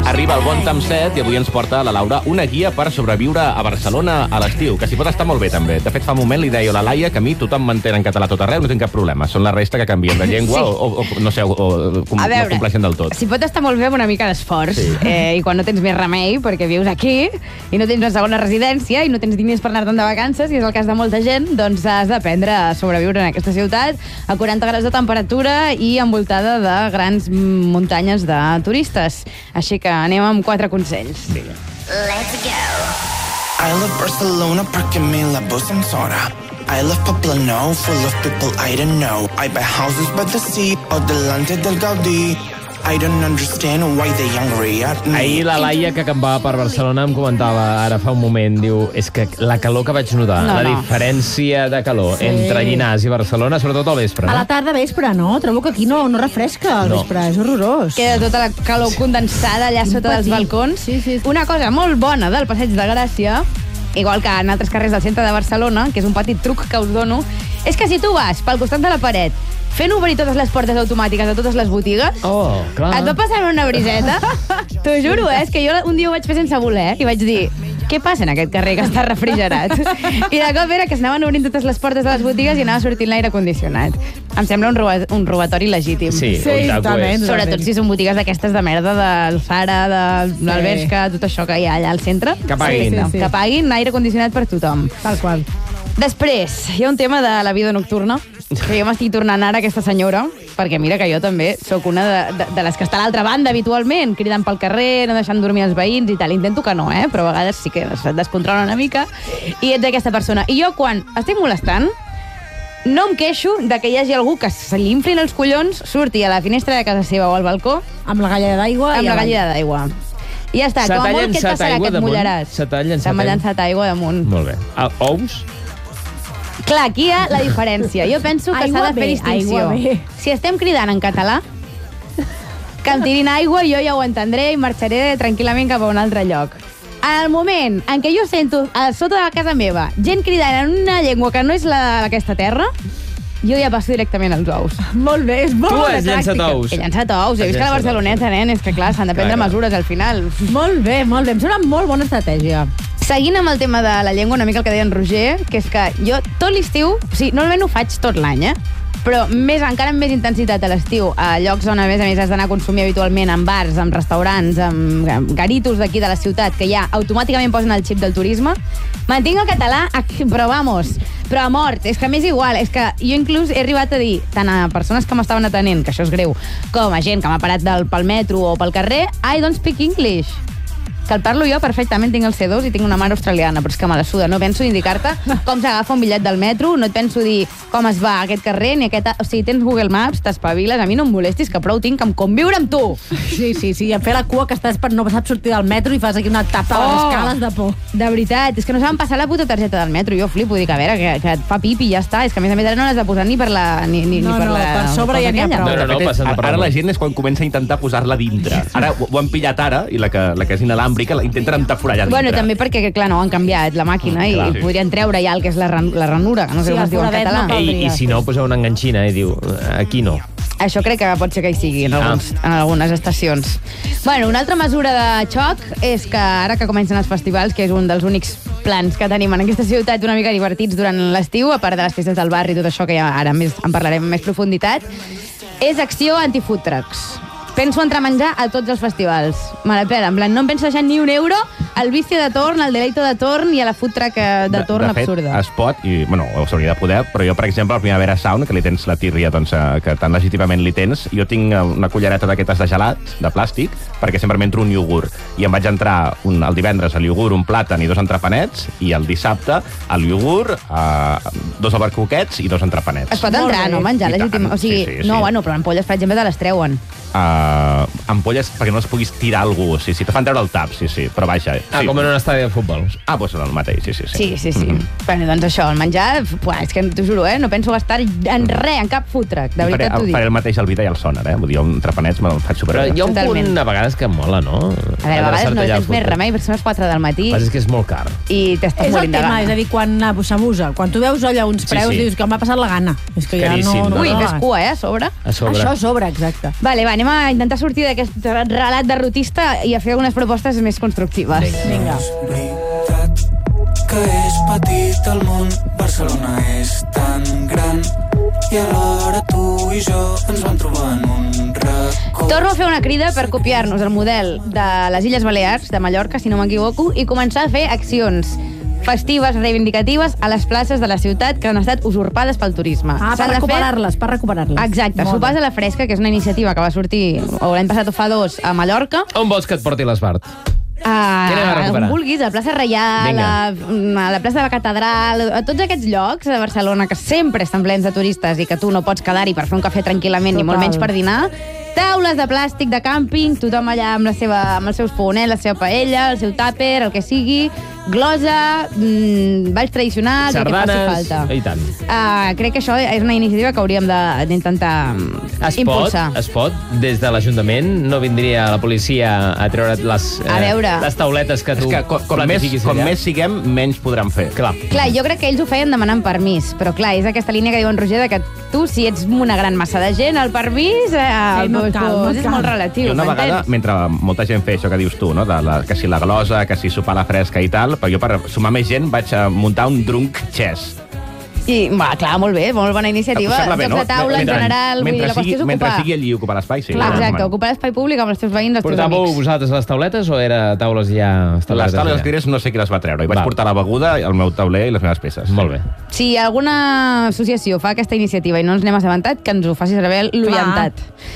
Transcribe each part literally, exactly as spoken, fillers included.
Arriba el Bon Tam set i avui ens porta la Laura una guia per sobreviure a Barcelona a l'estiu, que s'hi pot estar molt bé també. De fet, fa un moment li deia a la Laia que a mi tothom m'entén en català tot arreu, no tinc cap problema. Són la resta que canvien de llengua sí. o, o, no sé, o, o com, veure, no compleixen del tot. S'hi pot estar molt bé amb una mica d'esforç, sí. eh, i quan no tens més remei, perquè vius aquí i no tens una segona residència i no tens diners per anar-te'n de vacances, i és el cas de molta gent, doncs has d'aprendre a sobreviure en aquesta ciutat a quaranta graus de temperatura i envoltada de grans muntanyes de turistes. Així que anem amb quatre consells. Vinga. Let's go. I love Barcelona perquè me la bossa soda. I love Poblano, full of people I don't know. I buy houses by the sea, o delante del Gaudí. I don't understand why they angry at me. Ahir la Laia, que acampava per Barcelona, em comentava ara fa un moment, diu, és que la calor que vaig notar, no, la no. diferència de calor sí. entre Llinars i Barcelona, sobretot al vespre. No? A la tarda vespre, no? Trobo que aquí no, no refresca al no. vespre, és horrorós. Queda tota la calor condensada allà sota Petit. dels balcons. Sí, sí, sí. Una cosa molt bona del Passeig de Gràcia, igual que en altres carrers del centre de Barcelona, que és un petit truc que us dono, és que si tu vas pel costat de la paret fent obrir totes les portes automàtiques de totes les botigues, oh, clar. et va passar una briseta. T'ho juro, eh? És que jo un dia ho vaig fer sense voler i vaig dir, què passa en aquest carrer que està refrigerat? I de cop era que s'anaven obrint totes les portes de les botigues i anava sortint l'aire condicionat. Em sembla un, roba, un robatori legítim. Sí, sí totalment. Sobretot si són botigues d'aquestes de merda, del Zara, de sí. l'Alberska, tot això que hi ha allà al centre. Que paguin. Sí, sí, sí. Que paguin aire condicionat per tothom. Tal qual. Després, hi ha un tema de la vida nocturna, que jo m'estic tornant ara aquesta senyora, perquè mira que jo també sóc una de, de, de les que està a l'altra banda habitualment, cridant pel carrer, no deixant dormir els veïns i tal. Intento que no, eh? Però a vegades sí que es descontrola una mica, i ets aquesta persona. I jo, quan estic molestant, no em queixo de que hi hagi algú que se li inflin els collons, surti a la finestra de casa seva o al balcó amb la galleda d'aigua amb la galleda d'aigua. I ja està, com a molt, què et passarà, que et mullaràs? Se t'ha llançat, Se m'ha llançat aigua damunt. Molt bé. A, ous? Clar, aquí hi ha la diferència. Jo penso que s'ha de fer distinció. Si estem cridant en català, que em tirin aigua, jo ja ho entendré i marxaré tranquil·lament cap a un altre lloc. En el moment en què jo sento a sota de casa meva gent cridant en una llengua que no és la d'aquesta terra, jo ja passo directament als ous. Molt bé, és molt tu bona has llançat ous. He llançat ous. He vist que la Barceloneta, nen, és que clar, s'han de prendre mesures al final. Molt bé, molt bé. Em sembla molt bona estratègia. Seguint amb el tema de la llengua, una mica el que deia en Roger, que és que jo tot l'estiu, o sigui, normalment ho faig tot l'any, eh? Però més, encara amb més intensitat a l'estiu, a llocs on a més a més has d'anar a consumir habitualment, en bars, en restaurants, en garitos d'aquí de la ciutat, que ja automàticament posen el xip del turisme, mantinc el català, però vamos, però a mort. És que a més igual, és que jo inclús he arribat a dir, tant a persones que m'estaven atenent, que això és greu, com a gent que m'ha parat del, pel metro o pel carrer, I don't speak English. Que el parlo jo perfectament, tinc el C dos i tinc una mare australiana, però és que me la suda. No penso indicar-te com s'agafa un bitllet del metro, no et penso dir com es va a aquest carrer, ni aquest... O sigui, tens Google Maps, t'espaviles, a mi no em molestis, que prou tinc amb conviure amb tu. Sí, sí, sí, i a fer la cua que estàs per no saps sortir del metro i fas aquí una tapa oh, a les escales de por. De veritat, és que no saben passar la puta targeta del metro. Jo flipo, dic, a veure, que, que et fa pipi i ja està. És que a més a més ara no l'has de posar ni per la... Ni, ni, no, ni per no, la, per sobre ja n'hi ha prou. No, no, no, ara, ara la gent és quan comença a intentar posar-la dintre. Ara ho, ho han pillat ara, i la que, la que és inalàmbrica la intenten entaforar allà dintre. Bueno, també perquè, clar, no, han canviat la màquina mm, i, clar, i sí. podrien treure ja el que és la, ran, la ranura, que no sé sí, com es diu en català. No Ei, I si no, posa una enganxina i diu, aquí no. Això crec que pot ser que hi sigui en, alguns, ah. en algunes estacions. Bueno, una altra mesura de xoc és que ara que comencen els festivals, que és un dels únics plans que tenim en aquesta ciutat una mica divertits durant l'estiu, a part de les festes del barri i tot això, que ja ara més, en parlarem amb més profunditat, és acció anti-food trucks. Penso entrar a menjar a tots els festivals. Me la pela, en plan, no em penso deixar ni un euro al vici de torn, al deleito de torn i a la food truck de torn de, de absurda. De fet, es pot, i bueno, s'hauria de poder, però jo, per exemple, al Primavera Sound, que li tens la tírria, doncs, que tan legítimament li tens, jo tinc una cullereta d'aquestes de gelat, de plàstic, perquè sempre m'entro un iogurt. I em vaig entrar un, el divendres al iogurt, un plàtan i dos entrepanets, i el dissabte al iogurt, eh, dos albercoquets i dos entrepanets. Es pot entrar, no? Menjar legítimament. O sigui, sí, sí, sí. No, bueno, però ampolles, per exemple, te les treuen. Uh, ampolles perquè no les puguis tirar a algú. Sí, sí, te fan treure el tap, sí, sí, però vaja. Ah, sí. Com en un estadi de futbol. Ah, doncs el mateix, sí, sí. Sí, sí, sí. sí. Mm-hmm. Bueno, doncs això, el menjar, pues, és que t'ho juro, eh? No penso gastar en res, en cap food truck, de veritat t'ho dic. Faré el mateix al Vida i al Sonar, eh? Vull dir, un trepanets me'l faig superbé. Però hi ha un Totalment. punt a vegades que mola, no? A veure, a vegades no tens més remei, perquè són les quatre del matí. Però és que és molt car. I t'estàs És el morint de tema, gana. és a dir, quan s'abusa. Quan tu veus allà uns preus, sí. dius que m'ha passat la gana. És que ja Caríssim, no... no? Ui, no, fes cua, eh, a sobre. A sobre. Això a sobre, exacte. Vale, va, anem a intentar sortir d'aquest relat derrotista i a fer algunes propostes més constructives. Vinga. Veritat que és petit el món, Barcelona és tan gran i alhora tu i jo ens vam trobar en un racó. Torno a fer una crida per copiar-nos el model de les Illes Balears, de Mallorca, si no m'equivoco, i començar a fer accions festives, reivindicatives a les places de la ciutat que han estat usurpades pel turisme. Ah, per S'han de fer- recuperar-les, per recuperar-les. Exacte, Molt sopars bé. a la fresca, que és una iniciativa que va sortir o l'any passat o fa dos a Mallorca. On vols que et porti l'Esbart? A, Què anem a recuperar? on vulguis, a la plaça Reial, Vinga. a, a la plaça de la Catedral, a tots aquests llocs de Barcelona que sempre estan plens de turistes i que tu no pots quedar-hi per fer un cafè tranquil·lament, ni molt Total. menys per dinar. Taules de plàstic de càmping, tothom allà amb, la seva, amb els seus fogonets, la seva paella, el seu tàper, el que sigui, glosa, mmm, balls tradicionals, el que faci Sardanes... falta. I tant. Uh, crec que això és una iniciativa que hauríem de- d'intentar Es pot, impulsar. es pot, des de l'Ajuntament, no vindria la policia a treure't les, A veure. les tauletes que És tu que com, com, més, planifiquis com allà? més siguem, menys podran fer. Clar. Clar, jo crec que ells ho feien demanant permís, però clar, és aquesta línia que diu en Roger de que tu, si ets una gran massa de gent, el permís eh, Sí, no pues, cal, no pues, és cal. molt I relatiu, una vegada, m'entens? mentre molta gent feia això que dius tu, no? de la, que si la glosa, que si sopar a la fresca i tal, però jo per sumar més gent vaig a muntar un drunk chess. I, va, clar, molt bé, molt bona iniciativa. Us sembla bé, Jocs no? de taula, en Mentre- general, vull dir, mentre la qüestió sigui, és mentre ocupar. sigui allí ocupar l'espai, sí. Clar, jo exacte, recomano. ocupar l'espai públic amb els teus veïns, els teus Portàveu amics. vosaltres les tauletes o era taules ja Les establertes? taules allà? tires no sé qui les va treure. I vaig Va. portar la beguda, el meu tauler i les meves peces. Molt bé. Si alguna associació fa aquesta iniciativa i no ens n'hem assabentat, que ens ho faci saber l'orientat.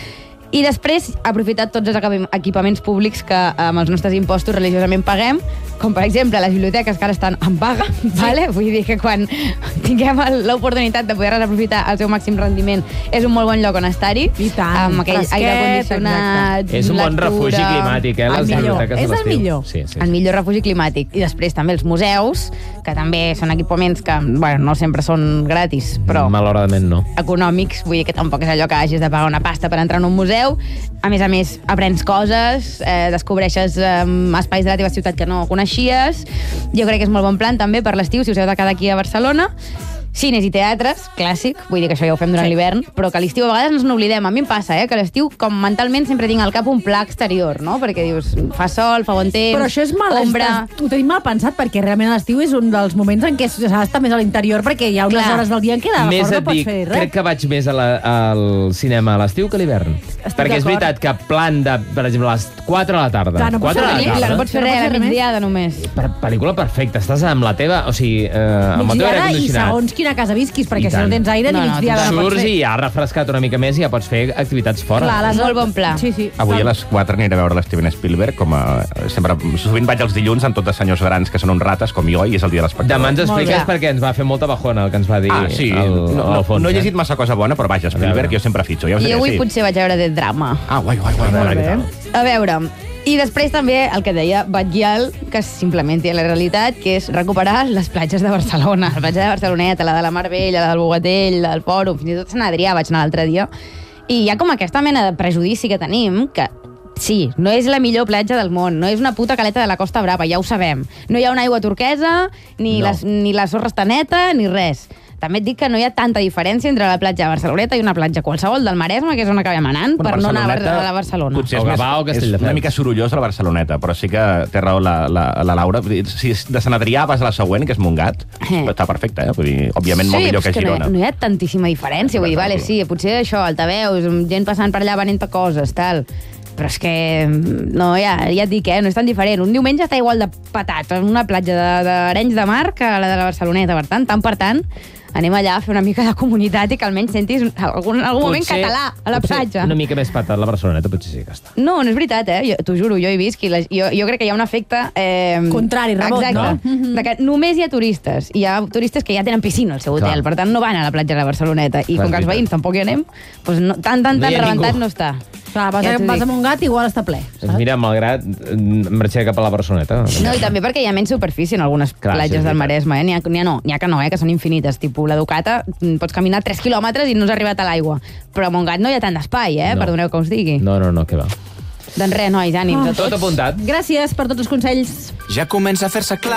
I després, aprofitar tots els equip- equipaments públics que amb els nostres impostos religiosament paguem, com per exemple les biblioteques que ara estan en vaga, vale? Vull dir que quan tinguem el- l'oportunitat de poder-les aprofitar al seu màxim rendiment, és un molt bon lloc on estar-hi. I tant, Amb aquell fresquet, aire condicionat, És un bon lectura. refugi climàtic, eh, El les millor. biblioteques de És el l'estiu. millor. Sí, sí, El sí. millor refugi climàtic. I després també els museus, que també són equipaments que, bueno, no sempre són gratis, però Malauradament no. econòmics, vull dir que tampoc és allò que hagis de pagar una pasta per entrar en un museu. A més a més, aprens coses, eh, descobreixes eh, espais de la teva ciutat que no coneixies. Jo crec que és molt bon plan també per l'estiu, si us heu de quedar aquí a Barcelona. Cines i teatres, clàssic, vull dir que això ja ho fem durant Sí. l'hivern, però que a l'estiu a vegades ens n'oblidem. A mi em passa, eh, que a l'estiu, com mentalment, sempre tinc al cap un pla exterior, no? Perquè dius, fa sol, fa bon temps, Però això és mal, ombra... estàs- ho tenim mal pensat, perquè realment a l'estiu és un dels moments en què s'ha d'estar més a l'interior, perquè hi ha unes Clar. hores del dia en què de Més fora et no pots dic, fer res. crec que vaig més a la, al cinema a l'estiu que a l'hivern. Perquè és d'acord. veritat que plan de, per exemple, a les quatre de la tarda. Clar, no pots quatre fer de res, la Clar, tarda. no pots fer No res, pots a fer res migdiada només. Per pel·lícula perfecta, estàs amb la teva... O sigui, eh, amb el teu aire Migdiada i condicionat. segons quina casa visquis, perquè I si no tant. tens aire No, ni no, migdiada no pots Surts fer. i ja has refrescat una mica més i ja pots fer activitats fora. Clar, les- Molt bon pla. Sí, sí. Avui a les quatre aniré a veure l'Steven Spielberg, com a... Sempre, sovint vaig els dilluns amb tots els senyors grans que són uns rates, com jo, i és el dia de l'espectador. Demà ens Molt expliques bé. perquè ens va fer molta bajona el que ens va dir Ah, sí. el, no, no, Alfons, no he eh? llegit massa cosa bona, però vaja, Spielberg, veure. jo sempre fitxo. Ja us I diré, avui sí. potser vaig veure de drama. Ah, guai, guai, guai. Molt guai, bé. guai. A veure, i després també el que deia Batguial, que s'implementi a la realitat, que és recuperar les platges de Barcelona. La platja de Barceloneta, la de la Mar Vella, la del Bogatell, la del Fòrum, fins i tot Sant Adrià vaig anar l'altre dia. I hi ha com aquesta mena de prejudici que tenim, que sí, no és la millor platja del món, no és una puta caleta de la Costa Brava, ja ho sabem. No hi ha una aigua turquesa, ni, No. les, ni la sorra està neta, ni res. També et dic que no hi ha tanta diferència entre la platja de Barceloneta i una platja qualsevol del Maresme, que és on acabem anant, per no anar a Bar- a la Barcelona. Potser és, O més, Gavà o és Castelldefels. una mica sorollós a la Barceloneta, però sí que té raó la, la, la Laura. Vull dir, si de Sant Adrià vas a la següent, que és Montgat, Eh. està perfecte, eh? Vull dir, òbviament molt millor però que és Girona. No, no hi ha tantíssima diferència. Vull dir, Clar, vale, clar. sí, potser això, altaveus, gent passant per allà venent coses, tal. Però és que, no, ja, ja et dic, eh, no és tan diferent. Un diumenge està igual de patat en una platja de- d'Arenys de, de Mar que la de la Barceloneta. Per tant, tant per tant, anem allà a fer una mica de comunitat i que almenys sentis algun, algun moment català a la potser platja. Una mica més patat la Barceloneta, potser sí que està. No, no és veritat, eh? Jo, t'ho juro, jo he vist que la, jo, jo crec que hi ha un efecte... Eh, Contrari, rebot, exacte, no? de que només hi ha turistes. I hi ha turistes que ja tenen piscina al seu Clar. hotel, per tant no van a la platja de la Barceloneta. I Clar, com que és els veïns veritat. tampoc hi anem, doncs no, tan, tan, No tan hi ha rebentat ningú. no està. Clar, vas, Ja a, t'ho vas dic. amb un gat, igual està ple. Doncs mira, malgrat, eh, marxar cap a la Barceloneta. No, i també perquè hi ha menys superfície en algunes Clar, sí, platges és del veritat. Maresme, eh? N'hi ha, n'hi ha no, n'hi ha que no, eh? Que són infinites. Tipus la Ducata, mm, pots caminar tres quilòmetres i no has arribat a l'aigua. Però a Montgat no hi ha tant d'espai, eh? No. Perdoneu que us digui. No, no, no, què va. Doncs res, nois, ànims a tots. Tot apuntat. Gràcies per tots els consells. Ja comença a fer-se clar